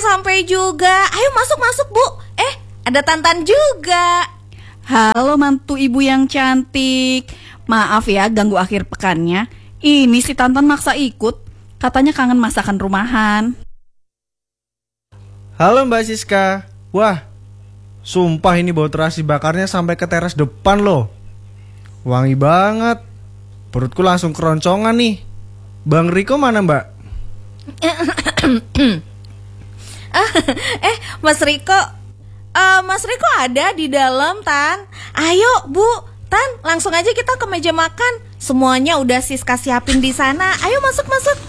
sampai juga. Ayo masuk Bu. Ada Tantan juga. Halo mantu ibu yang cantik. Maaf ya ganggu akhir pekannya. Ini si Tantan maksa ikut. Katanya kangen masakan rumahan. Halo Mbak Siska. Wah, sumpah ini bau terasi bakarnya sampai ke teras depan loh. Wangi banget. Perutku langsung keroncongan nih. Bang Riko mana Mbak? Mas Riko. Mas Riko ada di dalam, Tan. Ayo, Bu. Tan, langsung aja kita ke meja makan. Semuanya udah Siska siapin di sana. Ayo masuk.